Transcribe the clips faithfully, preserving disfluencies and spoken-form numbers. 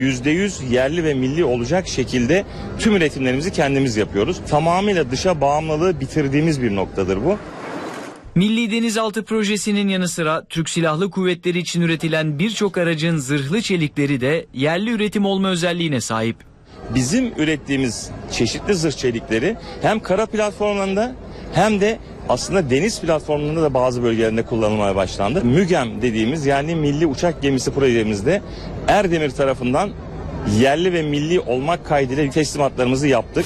yüzde yüz yerli ve milli olacak şekilde tüm üretimlerimizi kendimiz yapıyoruz. Tamamıyla dışa bağımlılığı bitirdiğimiz bir noktadır bu. Milli Denizaltı Projesi'nin yanı sıra Türk Silahlı Kuvvetleri için üretilen birçok aracın zırhlı çelikleri de yerli üretim olma özelliğine sahip. Bizim ürettiğimiz çeşitli zırh çelikleri hem kara platformlarında hem de aslında deniz platformlarında da bazı bölgelerinde kullanılmaya başlandı. MÜGEM dediğimiz yani Milli Uçak Gemisi projemizde Erdemir tarafından yerli ve milli olmak kaydıyla teslimatlarımızı yaptık.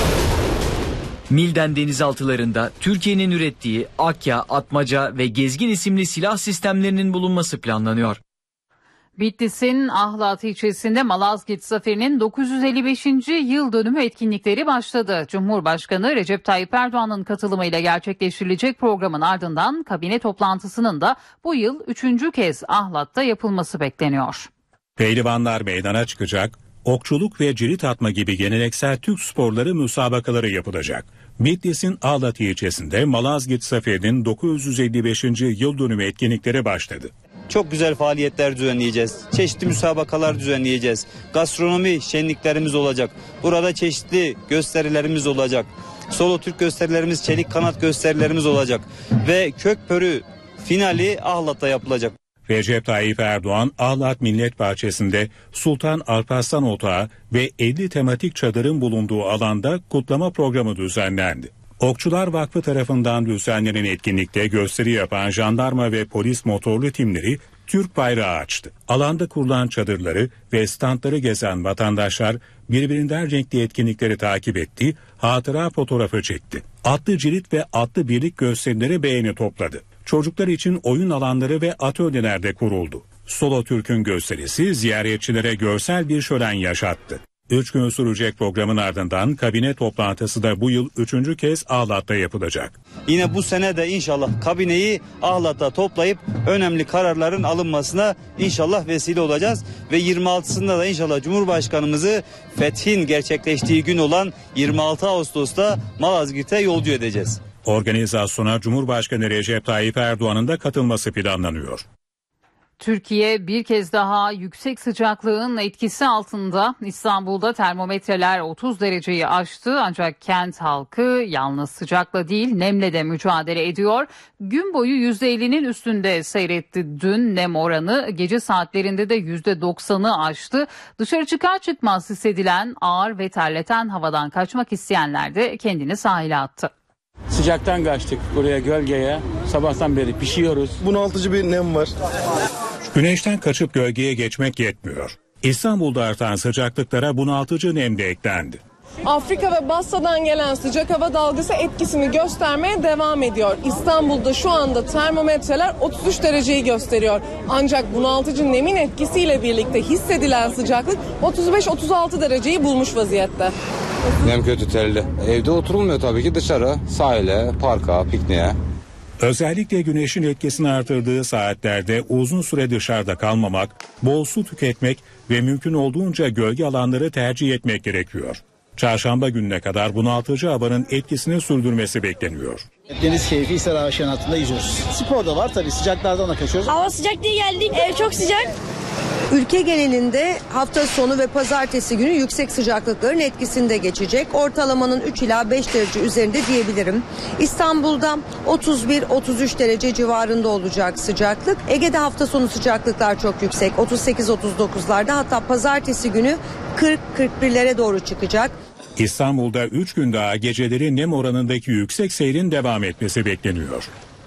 Milden denizaltılarında Türkiye'nin ürettiği Akya, Atmaca ve Gezgin isimli silah sistemlerinin bulunması planlanıyor. Bitlis'in Ahlat ilçesinde Malazgirt Zaferi'nin dokuz yüz elli beşinci yıl dönümü etkinlikleri başladı. Cumhurbaşkanı Recep Tayyip Erdoğan'ın katılımıyla gerçekleştirilecek programın ardından kabine toplantısının da bu yıl üçüncü kez Ahlat'ta yapılması bekleniyor. Pehlivanlar meydana çıkacak, okçuluk ve cirit atma gibi geleneksel Türk sporları müsabakaları yapılacak. Bitlis'in Ahlat ilçesinde Malazgirt Zaferi'nin dokuz yüz elli beşinci yıl dönümü etkinlikleri başladı. Çok güzel faaliyetler düzenleyeceğiz. Çeşitli müsabakalar düzenleyeceğiz. Gastronomi şenliklerimiz olacak. Burada çeşitli gösterilerimiz olacak. Solo Türk gösterilerimiz, çelik kanat gösterilerimiz olacak. Ve Kökpörü finali Ahlat'ta yapılacak. Recep Tayyip Erdoğan, Ahlat Millet Bahçesi'nde Sultan Alparslan Otağı ve elli tematik çadırın bulunduğu alanda kutlama programı düzenlendi. Okçular Vakfı tarafından düzenlenen etkinlikte gösteri yapan jandarma ve polis motorlu timleri Türk bayrağı açtı. Alanda kurulan çadırları ve standları gezen vatandaşlar birbirinden renkli etkinlikleri takip etti, hatıra fotoğrafı çekti. Atlı cirit ve atlı birlik gösterileri beğeni topladı. Çocuklar için oyun alanları ve atölyeler de kuruldu. Solo Türk'ün gösterisi ziyaretçilere görsel bir şölen yaşattı. Üç gün sürecek programın ardından kabine toplantısı da bu yıl üçüncü kez Ahlat'ta yapılacak. Yine bu sene de inşallah kabineyi Ahlat'ta toplayıp önemli kararların alınmasına inşallah vesile olacağız. Ve yirmi altısında da inşallah Cumhurbaşkanımızı fethin gerçekleştiği gün olan yirmi altı Ağustos'ta Malazgirt'e yolcu edeceğiz. Organizasyona Cumhurbaşkanı Recep Tayyip Erdoğan'ın da katılması planlanıyor. Türkiye bir kez daha yüksek sıcaklığın etkisi altında. İstanbul'da termometreler otuz dereceyi aştı ancak kent halkı yalnız sıcakla değil nemle de mücadele ediyor. Gün boyu yüzde ellinin üstünde seyretti dün nem oranı, gece saatlerinde de yüzde doksanı aştı. Dışarı çıkar çıkmaz hissedilen ağır ve terleten havadan kaçmak isteyenler de kendini sahile attı. Sıcaktan kaçtık buraya gölgeye. Sabahtan beri pişiyoruz. Bunaltıcı bir nem var. Güneşten kaçıp gölgeye geçmek yetmiyor. İstanbul'da artan sıcaklıklara bunaltıcı nem de eklendi. Afrika ve Basra'dan gelen sıcak hava dalgası etkisini göstermeye devam ediyor. İstanbul'da şu anda termometreler otuz üç dereceyi gösteriyor. Ancak bunaltıcı nemin etkisiyle birlikte hissedilen sıcaklık otuz beş otuz altı dereceyi bulmuş vaziyette. Nem kötü, terli. Evde oturulmuyor tabii ki, dışarı, sahile, parka, pikniğe. Özellikle güneşin etkisini artırdığı saatlerde uzun süre dışarıda kalmamak, bol su tüketmek ve mümkün olduğunca gölge alanları tercih etmek gerekiyor. Çarşamba gününe kadar bunaltıcı havanın etkisini sürdürmesi bekleniyor. Deniz keyfi Hisar Ağaçı'nın altında yüzüyoruz. Spor da var tabii, sıcaklardan da kaçıyoruz. Hava sıcak diye geldik, ev çok sıcak. Ülke genelinde hafta sonu ve pazartesi günü yüksek sıcaklıkların etkisinde geçecek. Ortalamanın üç ila beş derece üzerinde diyebilirim. İstanbul'da otuz bir otuz üç derece civarında olacak sıcaklık. Ege'de hafta sonu sıcaklıklar çok yüksek. otuz sekiz otuz dokuzlarda, hatta pazartesi günü kırk kırk birlere doğru çıkacak. İstanbul'da üç gün daha geceleri nem oranındaki yüksek seyrin devam etmesi bekleniyor.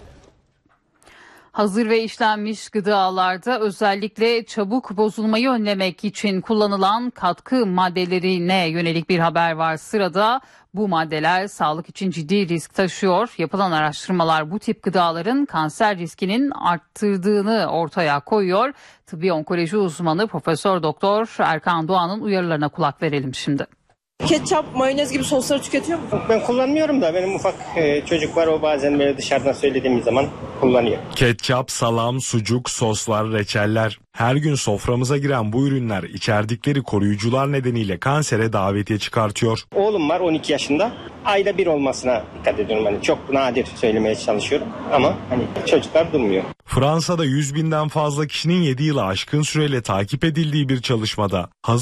Hazır ve işlenmiş gıdalarda özellikle çabuk bozulmayı önlemek için kullanılan katkı maddelerine yönelik bir haber var sırada. Bu maddeler sağlık için ciddi risk taşıyor. Yapılan araştırmalar bu tip gıdaların kanser riskinin arttırdığını ortaya koyuyor. Tıbbi onkoloji uzmanı Profesör Doktor Erkan Doğan'ın uyarılarına kulak verelim şimdi. Ketçap, mayonez gibi sosları tüketiyor musun? Ben kullanmıyorum da benim ufak e, çocuk var, o bazen böyle dışarıdan söylediğimiz zaman kullanıyor. Ketçap, salam, sucuk, soslar, reçeller. Her gün soframıza giren bu ürünler içerdikleri koruyucular nedeniyle kansere davetiye çıkartıyor. Oğlum var on iki yaşında. Ayda bir olmasına dikkat ediyorum. Hani çok nadir söylemeye çalışıyorum ama hani çocuklar durmuyor. Fransa'da yüz binden fazla kişinin yedi yılı aşkın süreyle takip edildiği bir çalışmada hazır